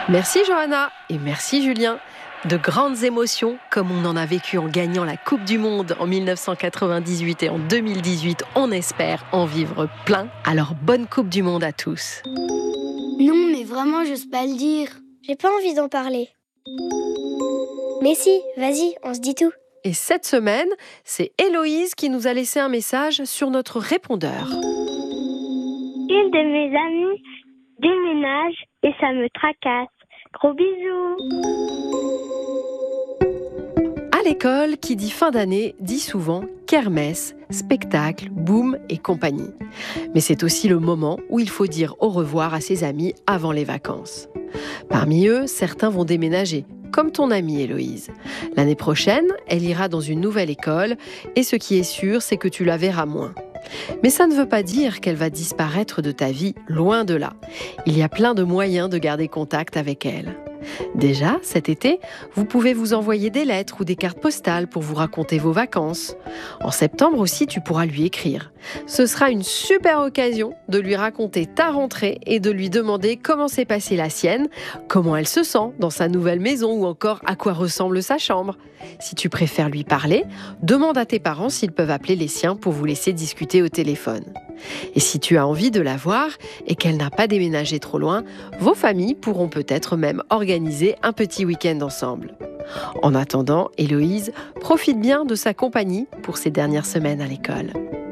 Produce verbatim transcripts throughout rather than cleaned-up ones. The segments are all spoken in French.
Merci Johanna et merci Julien. De grandes émotions, comme on en a vécu en gagnant la Coupe du Monde en dix-neuf cent quatre-vingt-dix-huit et en deux mille dix-huit, on espère en vivre plein. Alors bonne Coupe du Monde à tous. Non, mais vraiment, j'ose pas le dire. J'ai pas envie d'en parler. Mais si, vas-y, on se dit tout. Et cette semaine, c'est Héloïse qui nous a laissé un message sur notre répondeur. Une de mes amies déménage et ça me tracasse. Gros bisous. À l'école, qui dit fin d'année, dit souvent kermesse, spectacle, boum et compagnie. Mais c'est aussi le moment où il faut dire au revoir à ses amis avant les vacances. Parmi eux, certains vont déménager, comme ton amie Héloïse. L'année prochaine, elle ira dans une nouvelle école et ce qui est sûr, c'est que tu la verras moins. Mais ça ne veut pas dire qu'elle va disparaître de ta vie, loin de là. Il y a plein de moyens de garder contact avec elle. Déjà, cet été, vous pouvez vous envoyer des lettres ou des cartes postales pour vous raconter vos vacances. En septembre aussi, tu pourras lui écrire. Ce sera une super occasion de lui raconter ta rentrée et de lui demander comment s'est passée la sienne, comment elle se sent dans sa nouvelle maison ou encore à quoi ressemble sa chambre. Si tu préfères lui parler, demande à tes parents s'ils peuvent appeler les siens pour vous laisser discuter au téléphone. Et si tu as envie de la voir et qu'elle n'a pas déménagé trop loin, vos familles pourront peut-être même organiser un petit week-end ensemble. En attendant, Héloïse profite bien de sa compagnie pour ces dernières semaines à l'école.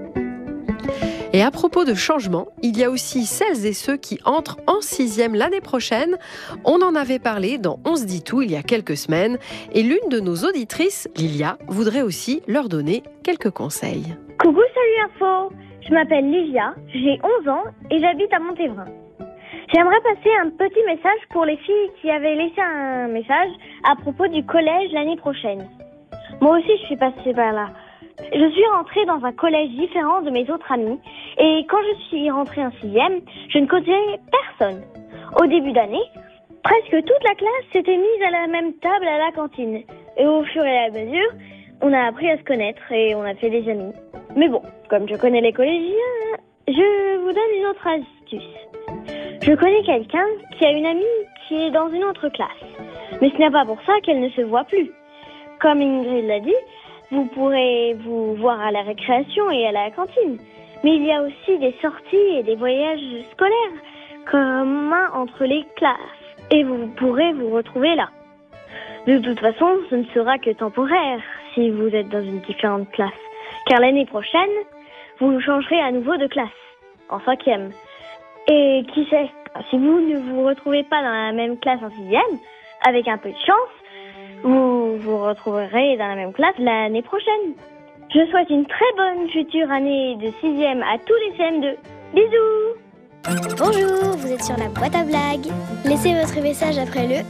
Et à propos de changement, il y a aussi celles et ceux qui entrent en sixième l'année prochaine. On en avait parlé dans On se dit tout il y a quelques semaines et l'une de nos auditrices, Lilia, voudrait aussi leur donner quelques conseils. Coucou, salut info. Je m'appelle Lilia, j'ai onze ans et j'habite à Montévrain. J'aimerais passer un petit message pour les filles qui avaient laissé un message à propos du collège l'année prochaine. Moi aussi, je suis passée par là. Je suis rentrée dans un collège différent de mes autres amis et quand je suis rentrée en sixième, je ne connaissais personne. Au début d'année, presque toute la classe s'était mise à la même table à la cantine. Et au fur et à mesure, on a appris à se connaître et on a fait des amis. Mais bon, comme je connais les collégiens, je vous donne une autre astuce. Je connais quelqu'un qui a une amie qui est dans une autre classe. Mais ce n'est pas pour ça qu'elle ne se voit plus. Comme Ingrid l'a dit, vous pourrez vous voir à la récréation et à la cantine. Mais il y a aussi des sorties et des voyages scolaires communs entre les classes. Et vous pourrez vous retrouver là. De toute façon, ce ne sera que temporaire si vous êtes dans une différente classe. Car l'année prochaine, vous changerez à nouveau de classe, en cinquième. Et qui sait, si vous ne vous retrouvez pas dans la même classe en sixième, avec un peu de chance, vous vous retrouverez dans la même classe l'année prochaine. Je souhaite une très bonne future année de sixième à tous les C M deux. Bisous! Bonjour, vous êtes sur la boîte à blagues. Laissez votre message après le...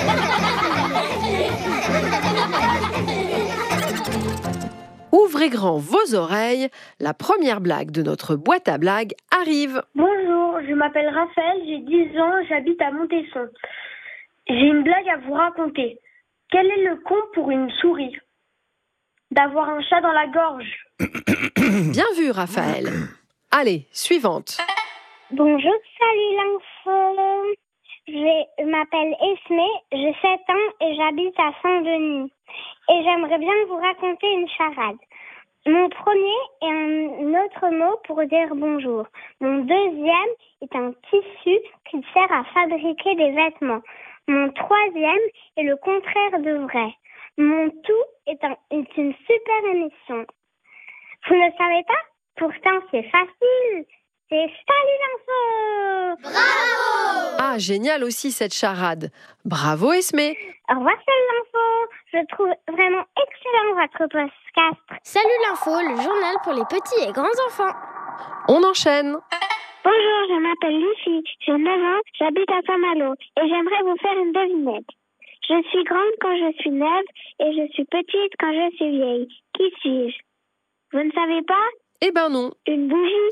Ouvrez grand vos oreilles, la première blague de notre boîte à blagues arrive. Bonjour, je m'appelle Raphaël, j'ai dix ans, j'habite à Montesson. J'ai une blague à vous raconter. Quel est le con pour une souris? D'avoir un chat dans la gorge. Bien vu, Raphaël. Allez, suivante. Bonjour, salut l'info. Je m'appelle Esmé, j'ai sept ans et j'habite à Saint-Denis. Et j'aimerais bien vous raconter une charade. Mon premier est un autre mot pour dire bonjour. Mon deuxième est un tissu qui sert à fabriquer des vêtements. Mon troisième est le contraire de vrai. Mon tout est, un, est une super émission. Vous ne savez pas? Pourtant, c'est facile. C'est Salut l'info! Bravo! Ah, génial aussi cette charade. Bravo Esmé. Au revoir Salut l'info. Je trouve vraiment excellent votre podcast. Salut l'info, le journal pour les petits et grands enfants. On enchaîne. Bonjour, je m'appelle Lucie, j'ai neuf ans, j'habite à Saint-Malo et j'aimerais vous faire une devinette. Je suis grande quand je suis neuve et je suis petite quand je suis vieille. Qui suis-je? Vous ne savez pas? Eh ben non. Une bougie.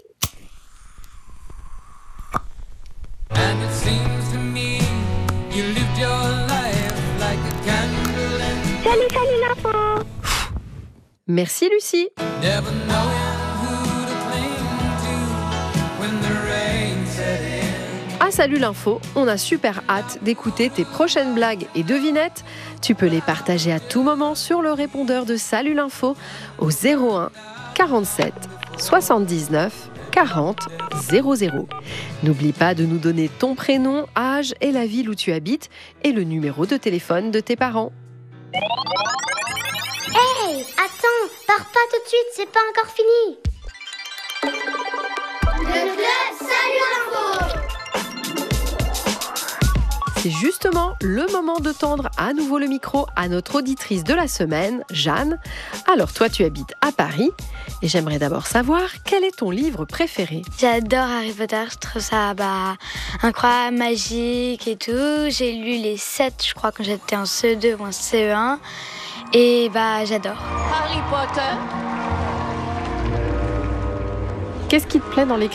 And it seems to me you lived your life like a candle and Salut, salut l'info. Merci Lucie. never knowing who to cling to when the rain set in. À Salut l'info, on a super hâte d'écouter tes prochaines blagues et devinettes. Tu peux les partager à tout moment sur le répondeur de Salut l'info au zéro un quarante-sept soixante-dix-neuf quarante zéro zéro. N'oublie pas de nous donner ton prénom, âge et la ville où tu habites et le numéro de téléphone de tes parents. Hey, attends, pars pas tout de suite, c'est pas encore fini. Le club Salut l'info. C'est justement le moment de tendre à nouveau le micro à notre auditrice de la semaine, Jeanne. Alors toi, tu habites à Paris et j'aimerais d'abord savoir quel est ton livre préféré. J'adore Harry Potter, je trouve ça bah, incroyable, magique et tout. J'ai lu les sept, je crois, quand j'étais en C E deux ou en C E un. Et bah j'adore. Harry Potter. Qu'est-ce qui te plaît dans l'écriture ?